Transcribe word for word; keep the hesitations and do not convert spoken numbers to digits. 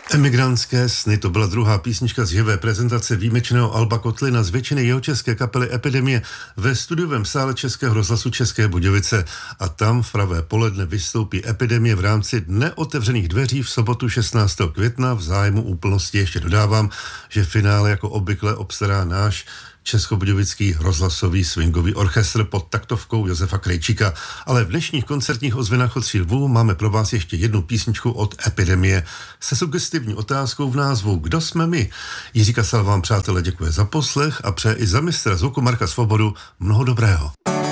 Emigrantské sny, to byla druhá písnička z živé prezentace výjimečného Alba Kotlina z většiny jihočeské kapely Epidemie ve studiovém sále Českého rozhlasu České Budějovice a tam v pravé poledne vystoupí Epidemie v rámci Dne otevřených dveří v sobotu šestnáctého května. V zájmu úplnosti ještě dodávám, že finále jako obvykle obstará náš českobudějovický rozhlasový swingový orchestr pod taktovkou Josefa Krejčíka. Ale v dnešních koncertních ozvěnách od Tří lvů máme pro vás ještě jednu písničku od Epidemie se sugestivní otázkou v názvu Kdo jsme my? Jiří Kasal vám, přátelé, děkuje za poslech a přeje i za mistra zvuku Marka Svobodu mnoho dobrého.